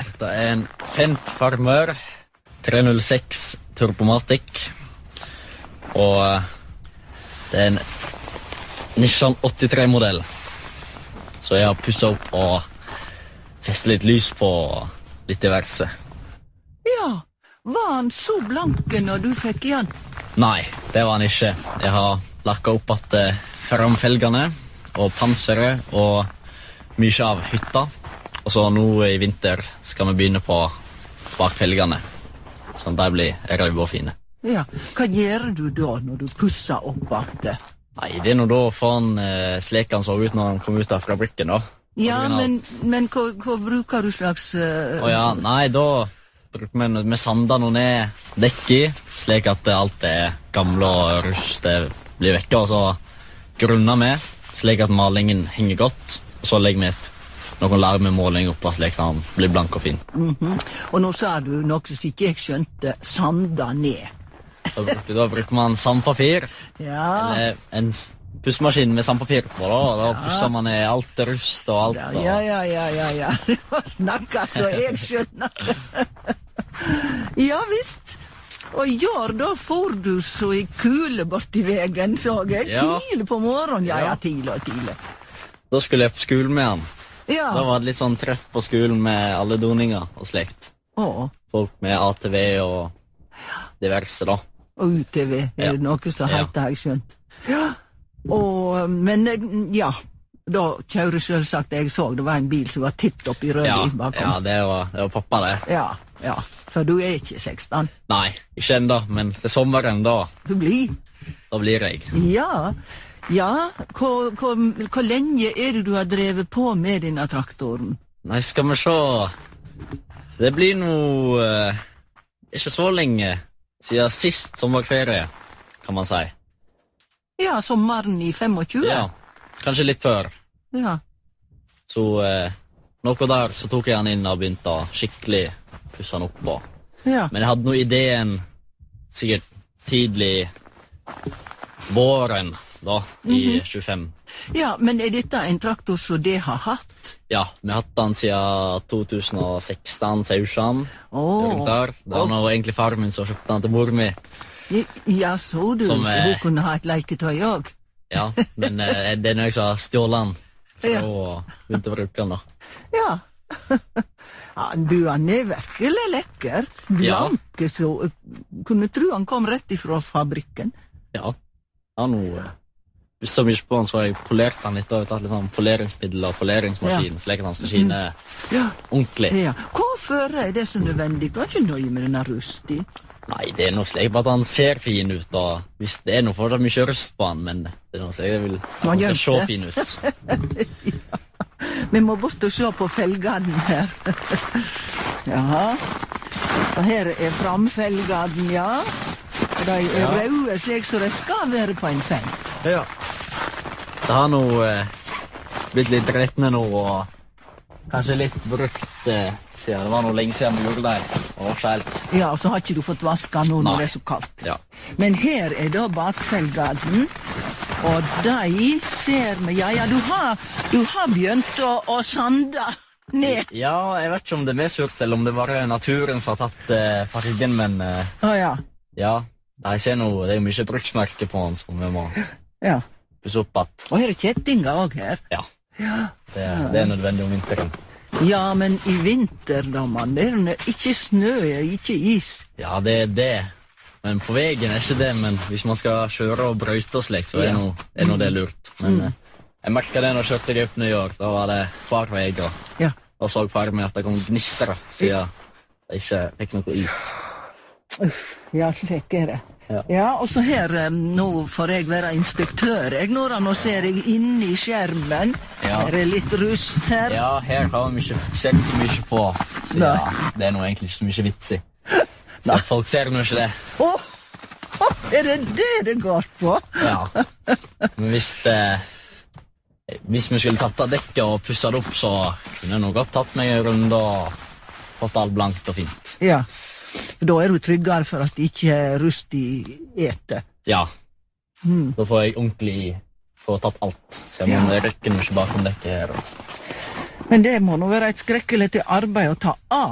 Det en Fendt Farmer 306 Turbomatic. Og det en Nissan 83-modell. Så jeg har pusset opp og festet litt lys på litt diverse. Ja, var han så blanke når du fikk igjen? Nei, det var han ikke. Jeg har lakket opp at framfelgene og panseret og mye av hytta. Og så nå i vinter skal vi begynne på bakfelgene. Sånn at de blir røde og fine. Ja, hva gjør du da når du pusser opp at det? Nei, det er nå da for han slik han så ut når han kom ut av fabrikken da. Ja, men hva bruker du slags... Åja, nei, da bruker vi sander noe ned dekk i, slik at alt det gamle og rust det blir vekke, og så grunner vi, slik at malingen henger godt, og så legger vi noen larmemåling oppå, slik at han blir blank og fin. Og nå sa du noe som ikke jeg skjønte, sander ned. Da bruker man sandpapir, eller en pussmaskin med sandpapir på, da pusser man ned alt rust og alt. Ja. Det var snakket så jeg skjønner. Ja, visst. Og gjør da får du så i kule bort i vegen, så jeg. Tidlig på morgenen, tidlig. Da skulle jeg på skolen med han. Ja. Da var det litt sånn treff på skolen med alle doninger og slekt. Folk med ATV og diverse da. Og UTV, det noe som heter, jeg skjønt. Ja. Men da kjører selvsagt jeg så, det var en bil som var titt opp i rød bakom. Ja, det var pappa det. Ja, for du er ikke 16. Nei, ikke enda, men til sommeren da. Du blir? Da blir jeg. Ja, hvor lenge er det du har drevet på med denne traktoren? Nei, skal vi se. Det blir ikke så lenge siden sist sommerferie, kan man si. Ja, sommeren i 25? Ja, kanskje litt før. Ja. Så noe der så tok jeg han inn og begynte å skikkelig pusse han opp på. Ja. Men jeg hadde noe ideen sikkert tidlig våren da, i 25. Ja, men er dette en traktor som det har hatt? Ja, vi har hatt den siden 2016, Sausjan. Rundt der. Det var nå egentlig far min som kjøpte den til mor mi. Ja, så du, hun kunne ha et leketøy også. Ja, men det er noe jeg som har stjålet den, så begynte å bruke den da. Ja, du, han er virkelig lekker. Blanke, så kunne tro han kom rett ifra fabrikken. Ja, han hvis så mye på han, så har jeg polert han litt, og tatt litt sånn poleringsmiddel og poleringsmaskin, slik at han skal skine ordentlig. Ja. Hvorfor er det så nødvendig? Du er ikke nøye med denne rust i? Nei, det er noe slik på at han ser fin ut, og hvis det er noe fortsatt mye rust på han, men det er noe slik jeg vil at han skal se fin ut. Vi må bort og se på felgene her. Ja, og her er framfelgene, ja. Og de er røde, slik så de skal være på en Fendt. Ja. Det har nå blitt litt rettende nå, og kanskje litt brukt siden. Det var noe lenge siden vi gjorde det, og ikke helt. Ja, og så har ikke du fått vaska nå når det er så kaldt. Ja. Men her er da bakfelgene, og de ser vi, du har begynt å sande ned. Ja, jeg vet ikke om det er surt, eller om det bare er naturen som har tatt fargen, men ja, jeg ser noe, det er mye bruksmerke på han som vi må pusse opp at. Og her er kjettinger også her. Ja, det er nødvendig om vinteren. Ja, men i vinter, da, man, det er ikke snø, ikke is. Ja, det er det. Men på veien er ikke det, men hvis man skal kjøre og brøyte og slik, så er nå det lurt. Men jeg merket det når jeg kjørte i opp New York, da var det hver vei, og så far med at det kom gnistere, siden jeg ikke fikk noe is. Ja, slik er det. Ja, og så her, nå får jeg være inspektør, nå ser jeg inne i skjermen, her er litt rust her. Ja, her har vi ikke sett så mye på, siden det er nå egentlig ikke så mye vits i. Så folk ser nå ikke det. Er det det går på? Ja, men hvis vi skulle tatt av dekket og pusset det opp, så kunne jeg nok godt tatt meg en runde og fått alt blankt og fint. Ja. Da er du tryggere for at det ikke er rust i etet. Ja. Da får jeg ordentlig få tatt alt. Så jeg må rekke noe bakom dekket her. Men det må nå være et skrekkelig til arbeid å ta av.